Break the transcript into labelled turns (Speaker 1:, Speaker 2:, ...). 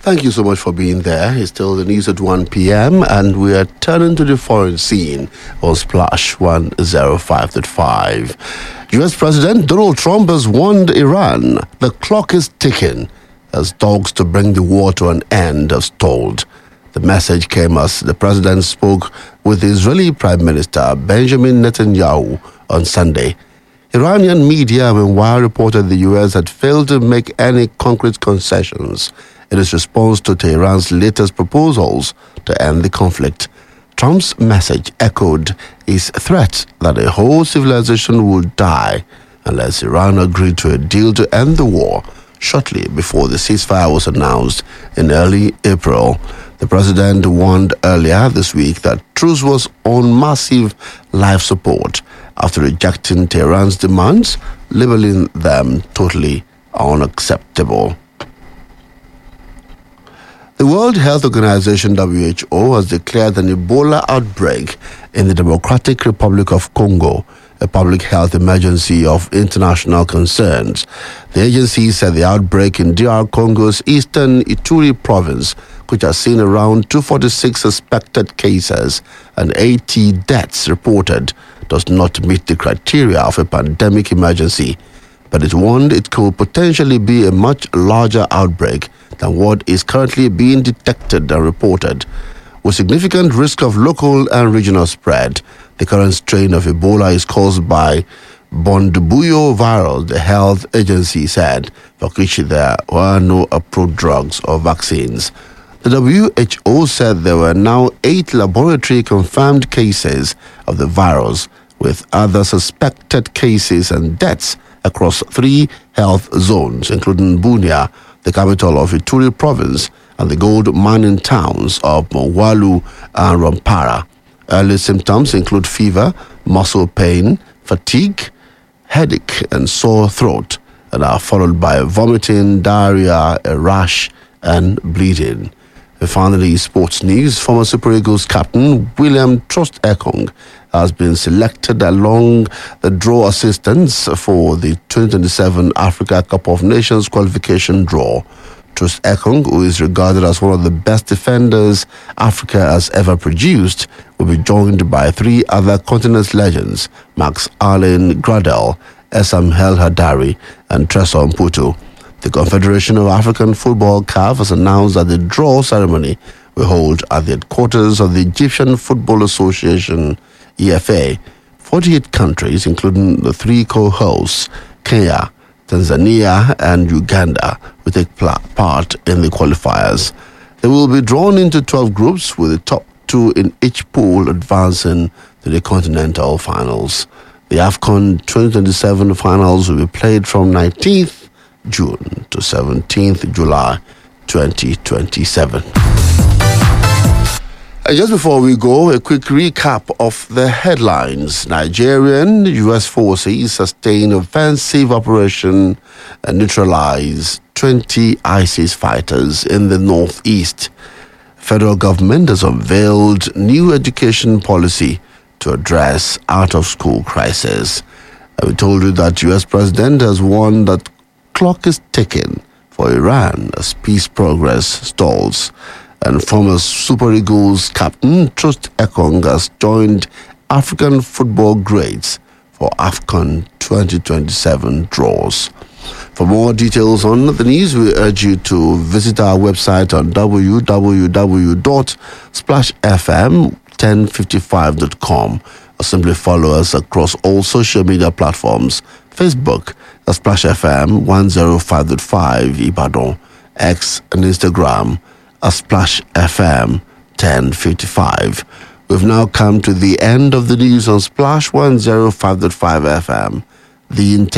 Speaker 1: Thank you so much for being there. It's still the news at 1 p.m. and we are turning to the foreign scene on Splash 105.5. U.S. President Donald Trump has warned Iran the clock is ticking as talks to bring the war to an end have stalled. The message came as the president spoke with the Israeli Prime Minister Benjamin Netanyahu on Sunday. Iranian media, meanwhile, reported the U.S. had failed to make any concrete concessions in its response to Tehran's latest proposals to end the conflict. Trump's message echoed his threat that a whole civilization would die unless Iran agreed to a deal to end the war shortly before the ceasefire was announced in early April. The president warned earlier this week that truce was on massive life support after rejecting Tehran's demands, labeling them totally unacceptable. The World Health Organization, WHO, has declared an Ebola outbreak in the Democratic Republic of Congo a public health emergency of international concerns. The agency said the outbreak in DR Congo's eastern Ituri province, which has seen around 246 suspected cases and 80 deaths reported, does not meet the criteria of a pandemic emergency, but it warned it could potentially be a much larger outbreak than what is currently being detected and reported. With significant risk of local and regional spread, the current strain of Ebola is caused by Bundibugyo virus, the health agency said, for which there were no approved drugs or vaccines. The WHO said there were now 8 laboratory-confirmed cases of the virus, with other suspected cases and deaths across 3 health zones, including Bunia, the capital of Ituri province, and the gold mining towns of Mwalu and Rampara. Early symptoms include fever, muscle pain, fatigue, headache, and sore throat, and are followed by vomiting, diarrhea, a rash, and bleeding. Finally, sports news. Former Super Eagles captain William Troost-Ekong has been selected along the draw assistants for the 2027 Africa Cup of Nations qualification draw. Troost-Ekong, who is regarded as one of the best defenders Africa has ever produced, will be joined by 3 other continent legends, Max Allen Gradel, Essam El Hadari, and Tresor Mputu. The Confederation of African Football CAF has announced that the draw ceremony will hold at the headquarters of the Egyptian Football Association, EFA. 48 countries, including the 3 co-hosts, Kenya, Tanzania, and Uganda, will take part in the qualifiers. They will be drawn into 12 groups, with the top 2 in each pool advancing to the continental finals. The AFCON 2027 finals will be played from 19th June to 17th July 2027. And just before we go, a quick recap of the headlines. Nigerian U.S. forces sustain offensive operation and neutralize 20 ISIS fighters in the northeast. Federal government has unveiled new education policy to address out-of-school crisis. And we told you that U.S. president has warned that clock is ticking for Iran as peace progress stalls. And former Super Eagles captain Troost-Ekong has joined African football greats for AFCON 2027 draws. For more details on the news, we urge you to visit our website on www.splashfm1055.com or simply follow us across all social media platforms. Facebook at Splash FM 105.5 Ibadan, X and Instagram at Splash FM 1055. We've now come to the end of the news on Splash 105.5 FM. The